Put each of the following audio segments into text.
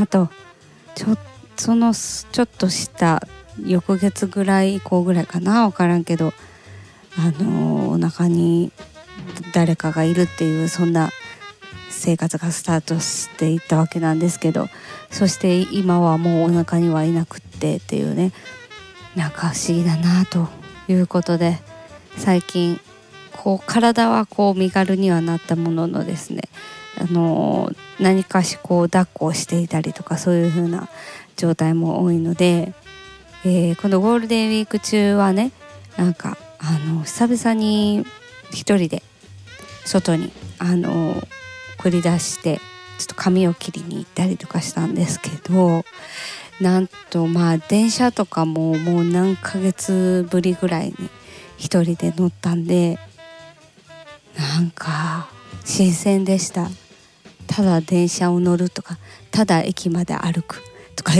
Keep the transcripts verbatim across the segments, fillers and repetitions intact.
と、ちょそのちょっとした翌月ぐらい以降ぐらいかな、分からんけど、あのお腹に誰かがいるっていう、そんな生活がスタートしていったわけなんですけど、そして今はもうお腹にはいなくってっていうね、なんか不思議だなということで、最近こう体はこう身軽にはなったもののですね、あの何かしこう抱っこをしていたりとか、そういう風な状態も多いので、えー、このゴールデンウィーク中はね、なんかあの久々に一人で外にあの繰り出してちょっと髪を切りに行ったりとかしたんですけど、なんとまあ電車とかももう何ヶ月ぶりぐらいに一人で乗ったんで、なんか新鮮でした。ただ電車を乗るとか、ただ駅まで歩くとかいう、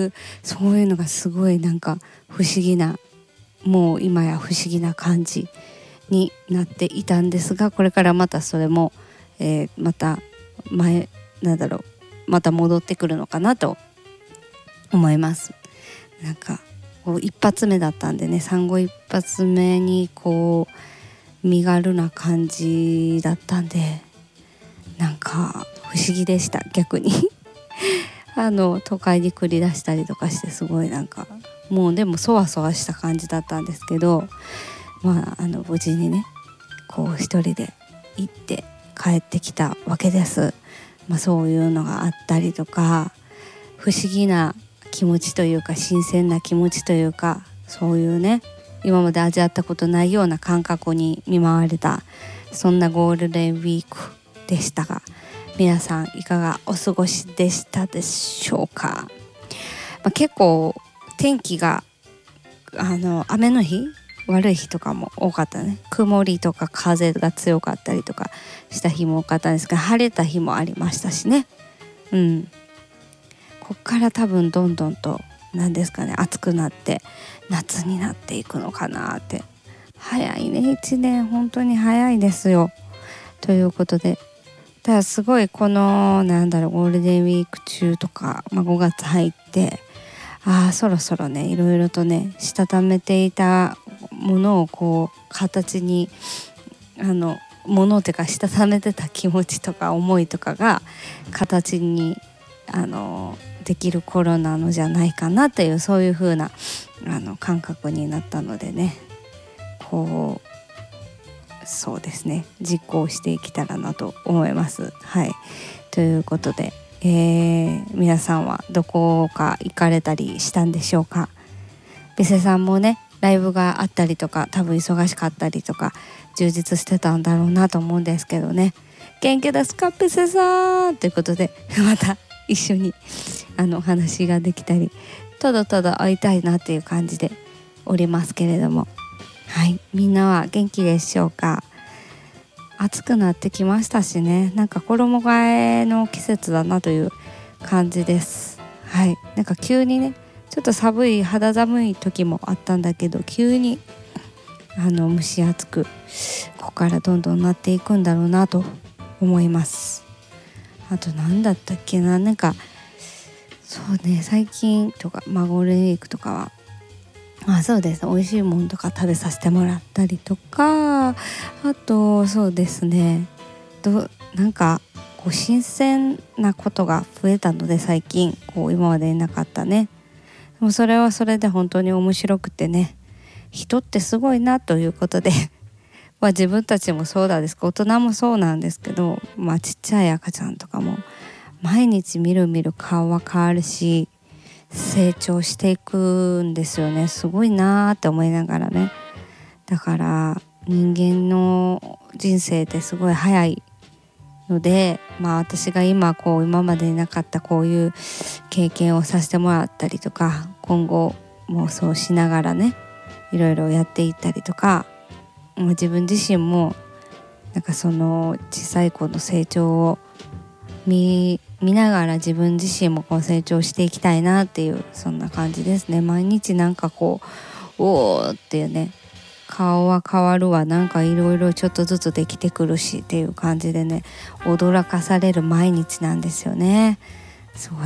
そういうのがすごいなんか不思議な、もう今や不思議な感じになっていたんですが、これからまたそれも、えー、また前なんだろうまた戻ってくるのかなと思います。なんかこう一発目だったんでね、産後一発目にこう身軽な感じだったんで、なんか不思議でした、逆にあの都会に繰り出したりとかして、すごいなんかもうでもそわそわした感じだったんですけど、まああの無事にねこう一人で行って帰ってきたわけです。まあ、そういうのがあったりとか、不思議な気持ちというか、新鮮な気持ちというか、そういうね今まで味わったことないような感覚に見舞われた、そんなゴールデンウィークでしたが、皆さんいかがお過ごしでしたでしょうか。まあ、結構天気があの雨の日悪い日とかも多かったね。曇りとか風が強かったりとかした日も多かったんですが、晴れた日もありましたしね。うんこっから多分どんどんと何ですかね、暑くなって夏になっていくのかなって。早いね、いちねん本当に早いですよ。ということで、ただすごいこのなんだろうゴールデンウィーク中とか、まあ、ごがつ入って、ああそろそろねいろいろとねしたためていたものをこう形に、あのものっていうかしたためてた気持ちとか思いとかが形にあのできる頃なのじゃないかなという、そういう風なあの感覚になったのでね、こうそうですね実行していけたらなと思います。はいということで、えー、皆さんはどこか行かれたりしたんでしょうか。ベセさんもねライブがあったりとか、多分忙しかったりとか充実してたんだろうなと思うんですけどね。元気ですかベセさんということで、また一緒にあの話ができたり、ただただ会いたいなっていう感じでおりますけれども、はい、みんなは元気でしょうか。暑くなってきましたしね、なんか衣替えの季節だなという感じです。はい、なんか急にねちょっと寒い肌寒い時もあったんだけど、急にあの蒸し暑くここからどんどんなっていくんだろうなと思います。あと何だったっけな、なんかそうね最近とか、まあ、ゴールデンウィークとかはあそうです美味しいものとか食べさせてもらったりとか、あとそうですねどなんかこう新鮮なことが増えたので、最近こう今までなかったね。でもそれはそれで本当に面白くてね、人ってすごいなということでまあ自分たちもそうなんですけど、大人もそうなんですけど、まあちっちゃい赤ちゃんとかも毎日みるみる顔は変わるし成長していくんですよね。すごいなーって思いながらね。だから人間の人生ってすごい早いので、まあ私が今こう今までになかったこういう経験をさせてもらったりとか、今後もそうしながらねいろいろやっていったりとか、自分自身もなんかその小さい子の成長を見見ながら自分自身もこう成長していきたいなっていう、そんな感じですね。毎日なんかこうおーっていうね、顔は変わるわ、なんかいろいろちょっとずつできてくるしっていう感じでね、驚かされる毎日なんですよね。すごい